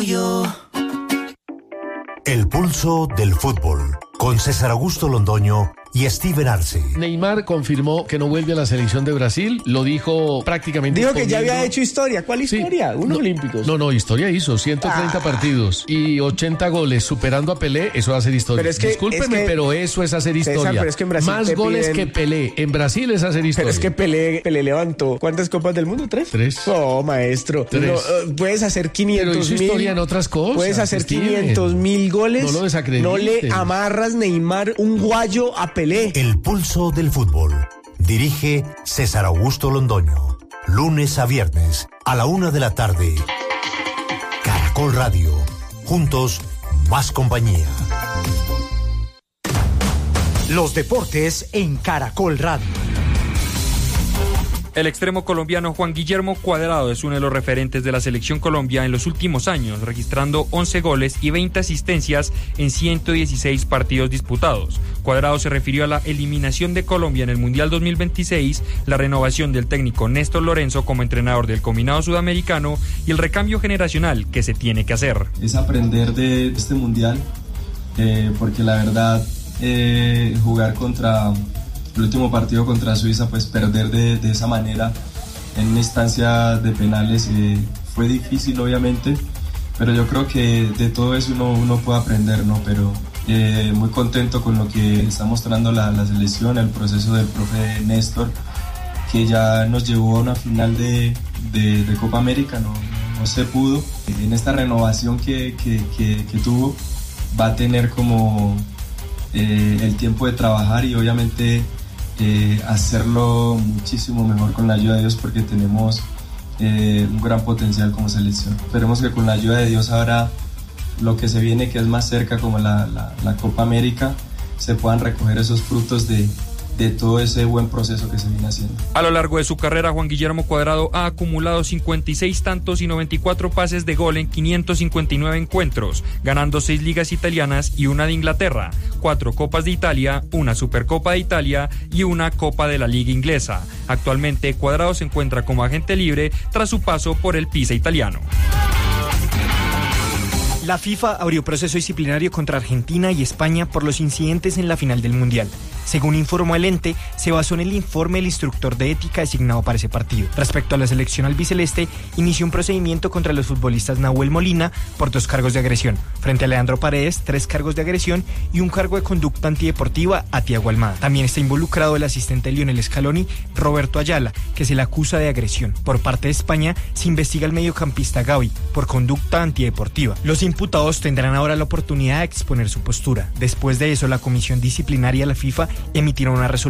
yo. El pulso del fútbol, con César Augusto Londoño y Steven Arce. Neymar confirmó que no vuelve a la selección de Brasil, lo dijo prácticamente. Dijo que ya había hecho historia. ¿Cuál historia? Sí. Unos olímpicos. No, historia hizo 130 partidos y 80 goles superando a Pelé, eso va a ser historia. Pero es que, discúlpeme, pero eso es hacer historia. César, pero es que en Brasil más goles que Pelé, en Brasil es hacer historia. Pero es que Pelé levantó, ¿cuántas copas del mundo? ¿3? Oh, maestro. 3. No, puedes hacer 500 pero hizo historia en otras cosas. Puedes hacer 500,000 goles. No lo desacredites. No le amarras, Neymar, un guayo a Pelé. El pulso del fútbol. Dirige César Augusto Londoño. Lunes a viernes a la 1 de la tarde. Caracol Radio. Juntos, más compañía. Los deportes en Caracol Radio. El extremo colombiano Juan Guillermo Cuadrado es uno de los referentes de la selección Colombia en los últimos años, registrando 11 goles y 20 asistencias en 116 partidos disputados. Cuadrado se refirió a la eliminación de Colombia en el Mundial 2026, la renovación del técnico Néstor Lorenzo como entrenador del combinado sudamericano y el recambio generacional que se tiene que hacer. Es aprender de este Mundial, porque la verdad jugar contra... El último partido contra Suiza, pues perder de esa manera en una instancia de penales fue difícil, obviamente, pero yo creo que de todo eso uno puede aprender, ¿no? Pero muy contento con lo que está mostrando la selección, el proceso del profe Néstor, que ya nos llevó a una final de Copa América, no se pudo. En esta renovación que tuvo, va a tener como el tiempo de trabajar y obviamente hacerlo muchísimo mejor con la ayuda de Dios, porque tenemos un gran potencial como selección. Esperemos que con la ayuda de Dios ahora lo que se viene, que es más cerca, como la Copa América, se puedan recoger esos frutos de todo ese buen proceso que se viene haciendo. A lo largo de su carrera, Juan Guillermo Cuadrado ha acumulado 56 tantos y 94 pases de gol en 559 encuentros, ganando 6 ligas italianas y una de Inglaterra, 4 Copas de Italia, una Supercopa de Italia y una Copa de la Liga Inglesa. Actualmente, Cuadrado se encuentra como agente libre tras su paso por el Pisa italiano. La FIFA abrió proceso disciplinario contra Argentina y España por los incidentes en la final del Mundial. Según informó el ente, se basó en el informe del instructor de ética designado para ese partido. Respecto a la selección albiceleste, inició un procedimiento contra los futbolistas Nahuel Molina por 2 cargos de agresión, frente a Leandro Paredes 3 cargos de agresión y un cargo de conducta antideportiva a Thiago Almada. También está involucrado el asistente de Lionel Scaloni, Roberto Ayala, que se le acusa de agresión. Por parte de España, se investiga al mediocampista Gavi por conducta antideportiva. Los imputados tendrán ahora la oportunidad de exponer su postura. Después de eso, la comisión disciplinaria de la FIFA emitirá una resolución